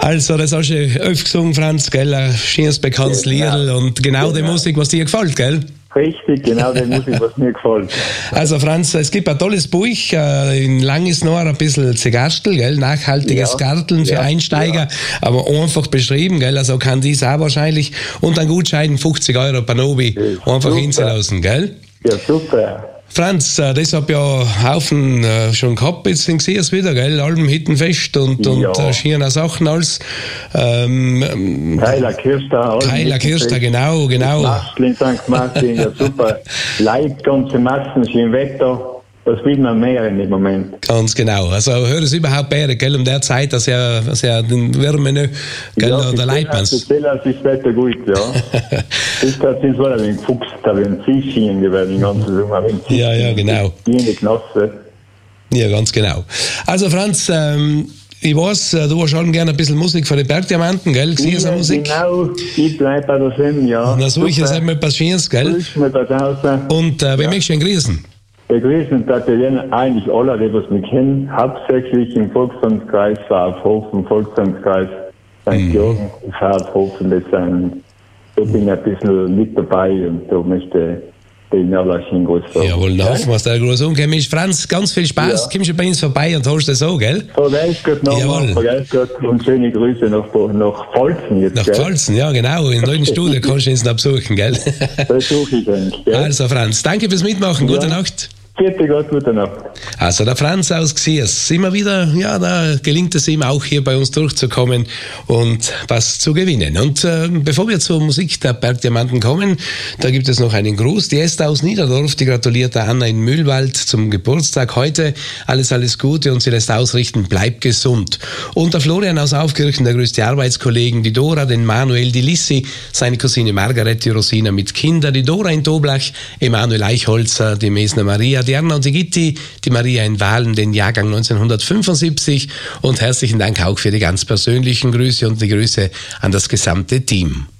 Also, das hast du öfter gesungen, Franz, gell? Ein schönes bekanntes Liedl und genau die Musik, was dir gefällt, gell? Richtig, genau die Musik, was mir gefällt. Also Franz, es gibt ein tolles Buch, in lang ist noch ein bisschen zu Garteln, gell? Nachhaltiges Garteln für Einsteiger, aber einfach beschrieben, gell? Also kann dies auch wahrscheinlich und ein Gutschein 50 € bei Nobi einfach hinzulassen, gell? Ja, super. Franz, das hab ja Haufen schon gehabt, jetzt siehst du wieder, gell? Alben Hittenfest und schöne Sachen als Keiler Kirster, genau. Martin, St. Martin, ja super. Leid, ganze Massen, schön Wetter. Was will man mehr in dem Moment? Ganz genau. Also hört es überhaupt besser, gell? Um der Zeit, dass er den Wärme nicht, gell? Ja, der Leitmanns. Das ist Wetter gut, ja. Das hat sich so ein wenig gefuchst, da werden Zischchen gewesen, den ganzen Sommer. Ja, genau. Die Knosse. Ja, ganz genau. Also Franz, ich weiß, du hast schon gerne ein bisschen Musik von den Bergdiamanten, gell? Ja, Musik? genau, ich bleibe bei der Sendung, ja. Na, so ich jetzt einmal etwas Schönes, gell? Und wen möchtest du denn grüßen? Begrüßen Tatjana eigentlich alle, die was mich kennen, hauptsächlich im Volksamtskreis Pfaffhofen, Volksamtskreis St. Jürgen, Pfaffhofen, da bin ich ein bisschen mit dabei und da möchte den allerschön groß sagen. Jawohl, da hoffen wir, dass der groß umkommt. Franz, ganz viel Spaß, kommst du bei uns vorbei und holst das so, gell? Vergelt's Gott nochmal, vergelt's Gott und schöne Grüße nach Pfalzen jetzt, nach Pfalzen, ja genau, im neuen Studio kannst du uns noch besuchen, gell? Besuche ich eigentlich, gell? Also Franz, danke fürs Mitmachen, gute Nacht. Vierte Gott, gute Nacht. Also der Franz aus Xiers, immer wieder, ja, da gelingt es ihm auch hier bei uns durchzukommen und was zu gewinnen. Und bevor wir zur Musik der Bergdiamanten kommen, da gibt es noch einen Gruß. Die Esther aus Niederdorf, die gratuliert der Anna in Mühlwald zum Geburtstag heute. Alles Gute und sie lässt ausrichten, bleib gesund. Und der Florian aus Aufkirchen, der grüßt die Arbeitskollegen, die Dora, den Manuel, die Lissi, seine Cousine Margaret, die Rosina mit Kindern, die Dora in Doblach, Emanuel Eichholzer, die Mesner Maria, die Erna und die Gitti, die Maria in Wahlen, den Jahrgang 1975 und herzlichen Dank auch für die ganz persönlichen Grüße und die Grüße an das gesamte Team.